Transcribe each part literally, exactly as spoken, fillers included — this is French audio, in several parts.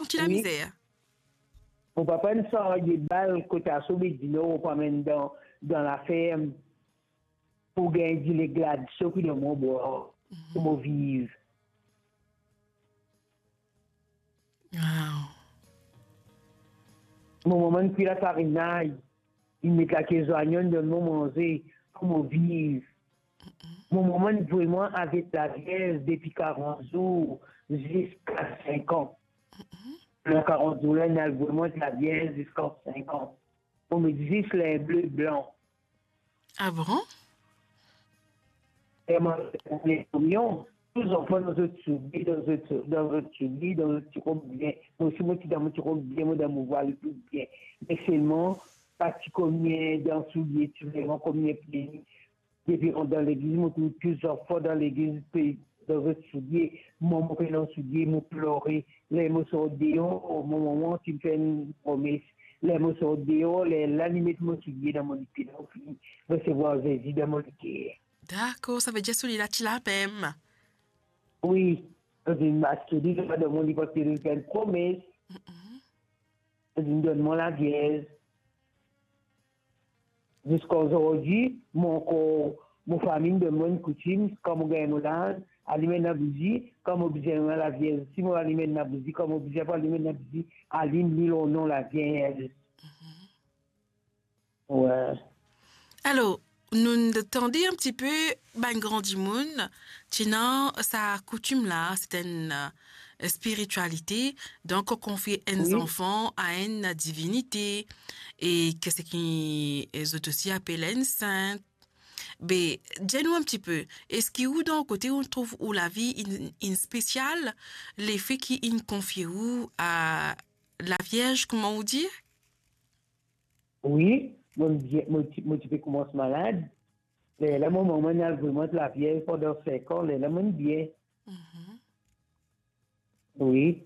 tu la Oui. misère? Mon papa ne sort des balles que tu as sauvé du nord, pour même dans, dans la ferme, pour gagner les glades, ceux qui de mon bord, pour me vivre. Wow. Mon moment qui la farinaille, il met la caisse oignon de mon manger, pour me vivre. Mon moment vraiment avec la vierge depuis quarante jours jusqu'à cinq ans. Le quarante jours, là, il y a vraiment la vierge jusqu'à cinq ans. On me dit les bleus blancs. Ah bon? Et moi, les millions, tous les enfants dans notre soubi, dans notre dans notre soubi, dans notre petit robe bien. Moi aussi, moi, qui dans mon petit robe bien, moi, dans mon voile le plus bien. Mais seulement, pas si combien dans le soulier, tu vois, combien pays. Depuis on dans l'église, moi, plusieurs fois dans l'église, dans votre soulier, moi, moi, dans le soulier, moi, pleurer. Les mots sont dehors, au moment où tu me fais une promesse. Les mots sont dehors, les limite, moi, soulier dans mon lit, recevoir Jésus dans mon lit. D'accord, ça veut dire celui-là, tu l'as même. Oui, parce que je dis que de mon parce que j'ai une promesse, je me donne mon la vierge. Jusqu'à aujourd'hui, mon corps, mon famille de mon coutume, comme on gagne là, aliment la bougie, comme on besoin la vierge. Si on aliment la bougie, comme on besoin pas aliment la bougie, aliment l'île au nom la vierge. Ouais. Alors, nous attendons un petit peu, ben, grand du monde, sinon, sa coutume là, c'est une euh, spiritualité, donc on confie un Oui. enfant à une divinité, et que c'est qui les autres aussi appellent une sainte. Ben, dis-nous un petit peu, est-ce qu'il y a d'un côté où on trouve où la vie in, in spéciale, les faits qui in confient où à la Vierge, comment on dit? Oui, mon petit peu commence malade. Là, mon maman a vraiment la vierge pendant cinq ans, là, mon bien. Oui.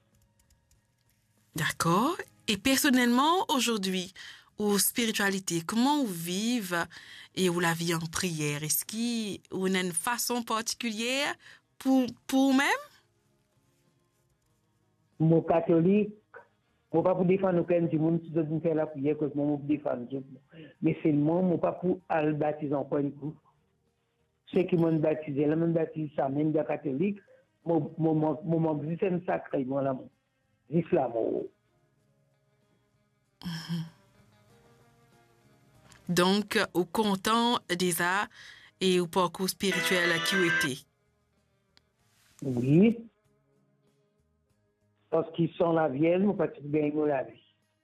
D'accord. Et personnellement, aujourd'hui, ou spiritualité, comment on vive et où la vie en prière? Est-ce qu'il y a une façon particulière pour, pour même? Mon catholique, je ne pas pour défendre aucun du monde qui doit faire la prière, que moi, je défendre. Mais seulement, je ne pas pour aller baptiser encore une coup. Ceux qui m'ont baptisé, là, m'ont baptisé ça, même des catholiques, mon mon c'est un sacré, moi, là, l'islam. Donc, au content des arts et au parcours spirituel qui a été. Oui. Parce qu'ils sont la vierge, je ne pas bien la vie.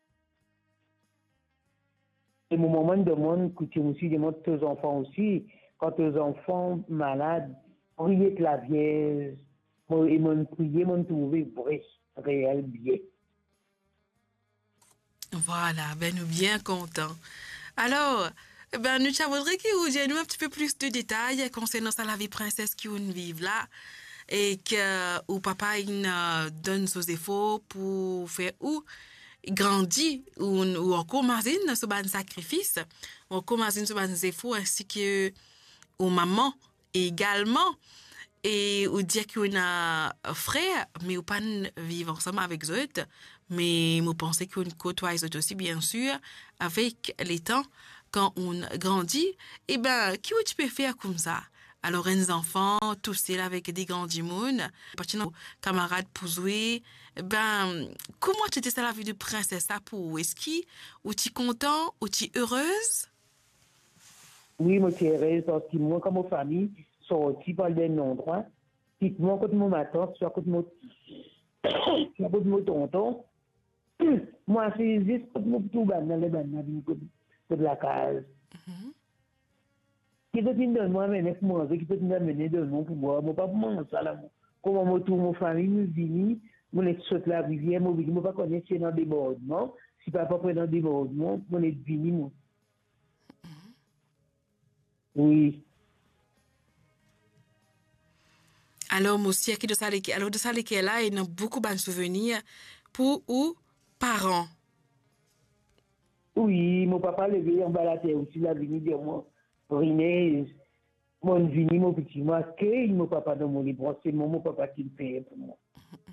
Et mon moment de monde, que tu aussi demande tes enfants aussi, quand tes enfants malades, priez la vierge, et mon prier, mon trouver vrai, réel, bien. Voilà, ben nous bien contents. Alors, ben nous voudrais que vous disiez nous un petit peu plus de détails concernant ça, la vie princesse qui on vive là et que ou papa il euh, donne ses efforts pour faire ou grandir ou ou encore imagine ce ban sacrifice ou encore imagine ce ban efforts ainsi que aux mamans également et ou dire qu'on a un frère mais ou pas vivre ensemble avec eux mais nous pensons qu'on côtoie eux aussi bien sûr avec les temps quand on grandit et ben qui tu peux faire comme ça alors un enfant tous seuls avec des grands dimounes partir nos camarades pour jouer ben comment tu étais ça la vie de princesse ça pour est-ce qui ou tu content ou tu heureuse. Oui, moi, je suis heureuse parce que moi, comme famille, sorti par des endroits, si moi, quand mon matin, soit quand mon, soit quand mon tonton, moi, c'est juste quand mon tout ban dans les bandes de la case. Qui peut venir de moi, mais pour manger, qui peut venir mener de moi pour boire, moi, pas pour manger ça là. Comment moi, tout mon famille, nous venons, moi, les saute la rivière, moi, je ne pas connaître si dans des débordement. Si papa prend dans des débordement, moi, les venus, moi. Oui. Alors, moi aussi, qui de ça, alors de ça, lesquels là, il y a beaucoup de souvenirs pour ou parents. Oui, mon papa levé en bas la terre aussi, la venu dire moi, René, mon vini, mon petit, moi, que mon papa dans mon libre, c'est mon, mon papa qui le paye pour moi.